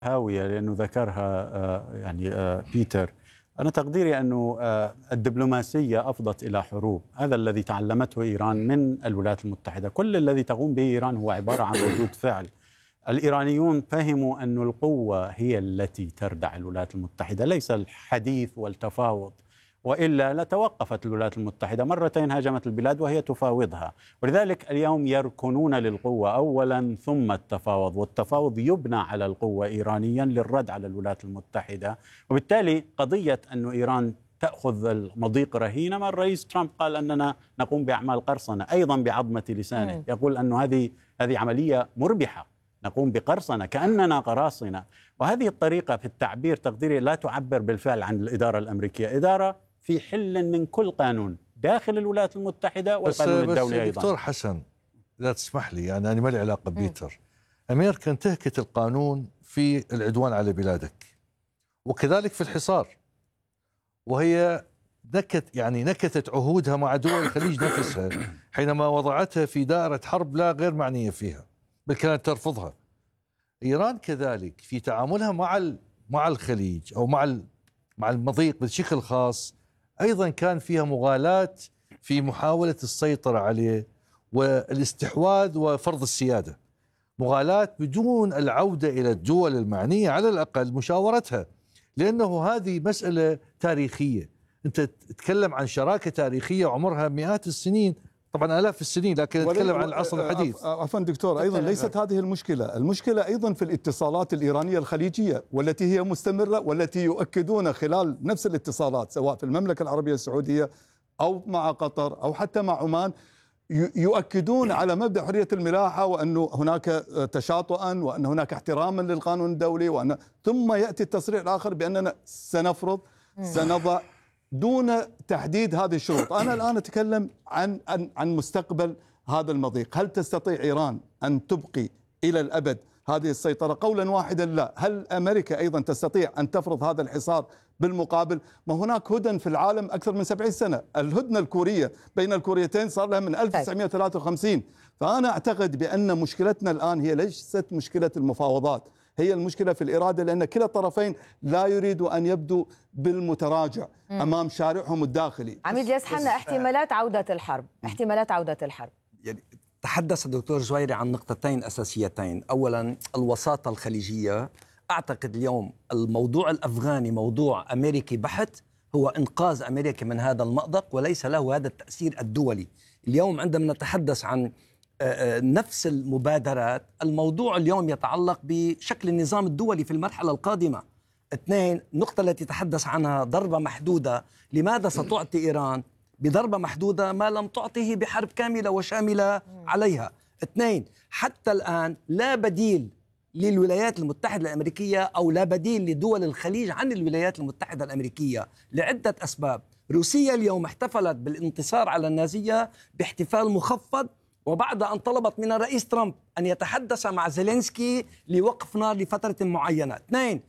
هاوية لأنه ذكرها بيتر. أنا تقديري أنه الدبلوماسية أفضت إلى حروب. هذا الذي تعلمته إيران من الولايات المتحدة. كل الذي تقوم به إيران هو عبارة عن ردود فعل. الإيرانيون فهموا أن القوة هي التي تردع الولايات المتحدة، ليس الحديث والتفاوض، وإلا لتوقفت الولايات المتحدة. مرتين هاجمت البلاد وهي تفاوضها، ولذلك اليوم يركنون للقوة أولا ثم التفاوض، والتفاوض يبنى على القوة إيرانيا للرد على الولايات المتحدة. وبالتالي قضية أن إيران تأخذ المضيق رهينة، ما الرئيس ترامب قال أننا نقوم بأعمال قرصنة أيضا بعظمة لسانه، يقول أن هذه عملية مربحة، نقوم بقرصنة كأننا قراصنة. وهذه الطريقة في التعبير تقديري لا تعبر بالفعل عن الإدارة الأمريكية. إدارة في حل من كل قانون داخل الولايات المتحدة والقانون الدولي أيضا. دكتور حسن، لا تسمح لي، يعني أنا ما لي علاقة ببيتر. أمريكا انتهكت القانون في العدوان على بلادك، وكذلك في الحصار، وهي نكتت عهودها مع دول الخليج نفسها حينما وضعتها في دائرة حرب لا غير معنية فيها، بل كانت ترفضها. إيران كذلك في تعاملها مع الخليج أو مع المضيق بشكل خاص أيضا كان فيها مغالاة في محاولة السيطرة عليه والاستحواذ وفرض السيادة، مغالاة بدون العودة إلى الدول المعنية على الأقل مشاورتها، لأنه هذه مسألة تاريخية. أنت تتكلم عن شراكة تاريخية عمرها مئات السنين، طبعا آلاف السنين، لكن نتكلم عن العصر الحديث. عفوا دكتور، أيضا ليست هذه المشكلة أيضا في الاتصالات الإيرانية الخليجية، والتي هي مستمرة، والتي يؤكدون خلال نفس الاتصالات سواء في المملكة العربية السعودية أو مع قطر أو حتى مع عمان، يؤكدون على مبدأ حرية الملاحة، وأنه هناك تشاطؤا، وأن هناك احتراما للقانون الدولي، ثم يأتي التصريح الآخر بأننا سنضع دون تحديد هذه الشروط. أنا الآن أتكلم عن مستقبل هذا المضيق. هل تستطيع إيران أن تبقي إلى الأبد هذه السيطرة؟ قولا واحدا لا. هل أمريكا أيضا تستطيع أن تفرض هذا الحصار بالمقابل؟ ما هناك هدن في العالم أكثر من 70 سنة. الهدنة الكورية بين الكوريتين صار لها من 1953. فأنا أعتقد بأن مشكلتنا الآن هي ليست مشكلة المفاوضات، هي المشكلة في الإرادة، لأن كلا الطرفين لا يريد أن يبدو بالمتراجع أمام شارعهم الداخلي. عميد يسحن، احتمالات عودة الحرب، يعني تحدث الدكتور جويري عن نقطتين أساسيتين. أولا الوساطة الخليجية. أعتقد اليوم الموضوع الأفغاني موضوع أمريكي بحت، هو إنقاذ أمريكا من هذا المأزق وليس له هذا التأثير الدولي. اليوم عندما نتحدث عن نفس المبادرات، الموضوع اليوم يتعلق بشكل النظام الدولي في المرحلة القادمة. اثنين، النقطة التي تحدث عنها ضربة محدودة. لماذا ستعطي إيران بضربة محدودة ما لم تعطيه بحرب كاملة وشاملة عليها؟ اثنين، حتى الآن لا بديل للولايات المتحدة الأمريكية أو لا بديل لدول الخليج عن الولايات المتحدة الأمريكية لعدة أسباب. روسيا اليوم احتفلت بالانتصار على النازية باحتفال مخفض، وبعد أن طلبت من الرئيس ترامب أن يتحدث مع زيلينسكي لوقف نار لفترة معينة. اثنين،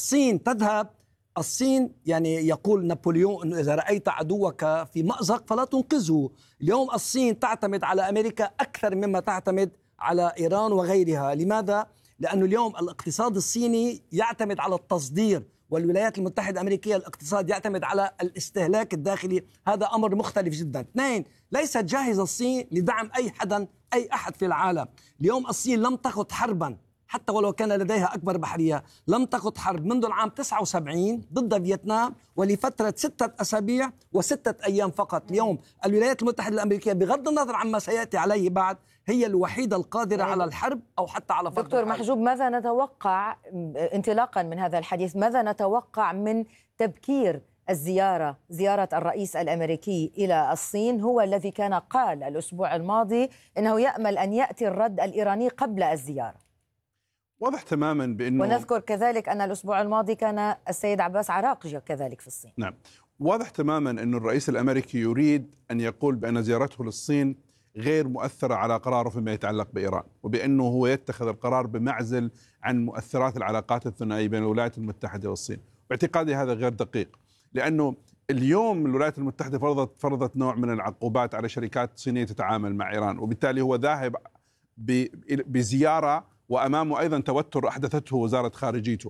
الصين يعني يقول نابليون أنه إذا رأيت عدوك في مأزق فلا تنقذه. اليوم الصين تعتمد على أمريكا أكثر مما تعتمد على إيران وغيرها. لماذا؟ لأنه اليوم الاقتصاد الصيني يعتمد على التصدير، والولايات المتحدة الأمريكية الاقتصاد يعتمد على الاستهلاك الداخلي. هذا أمر مختلف جدا. اثنين، ليست جاهزة الصين لدعم أي أحد في العالم. اليوم الصين لم تخض حربا، حتى ولو كان لديها أكبر بحرية، لم تخض حرب منذ العام 79 ضد فيتنام، ولفترة 6 أسابيع و6 أيام فقط. اليوم الولايات المتحدة الأمريكية بغض النظر عما سيأتي عليه بعد هي الوحيدة القادرة على الحرب أو حتى على فرض دكتور محجوب، ماذا نتوقع انطلاقا من هذا الحديث، ماذا نتوقع من تبكير زيارة الرئيس الأمريكي إلى الصين؟ هو الذي كان قال الأسبوع الماضي أنه يأمل أن يأتي الرد الإيراني قبل الزيارة. واضح تماما بأنه، ونذكر كذلك أن الأسبوع الماضي كان السيد عباس عراقجي كذلك في الصين. نعم، واضح تماما أن الرئيس الأمريكي يريد أن يقول بأن زيارته للصين غير مؤثرة على قراره فيما يتعلق بإيران، وبأنه هو يتخذ القرار بمعزل عن مؤثرات العلاقات الثنائية بين الولايات المتحدة والصين. باعتقادي هذا غير دقيق، لأنه اليوم الولايات المتحدة فرضت نوع من العقوبات على شركات صينية تتعامل مع إيران، وبالتالي هو ذاهب بزيارة وأمامه أيضا توتر أحدثته وزارة خارجيته.